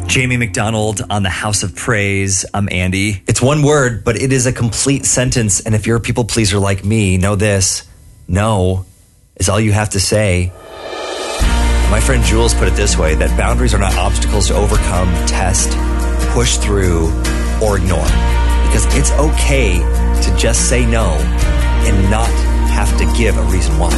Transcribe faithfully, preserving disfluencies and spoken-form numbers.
Jamie McDonald on the House of Praise. I'm Andy. It's one word, but it is a complete sentence. And if you're a people pleaser like me, know this. No is all you have to say. My friend Jules put it this way, that boundaries are not obstacles to overcome, test, push through, or ignore. Because it's okay to just say no and not have to give a reason why.